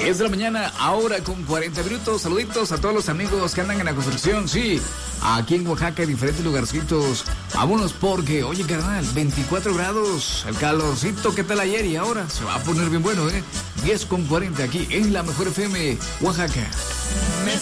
10 de la mañana, ahora con 40 minutos. Saluditos a todos los amigos que andan en la construcción. Sí, aquí en Oaxaca, en diferentes lugarcitos. Vámonos porque, oye, carnal, 24 grados. El calorcito, ¿qué tal ayer y ahora? Se va a poner bien bueno, 10 con 40 aquí en la Mejor FM, Oaxaca. Me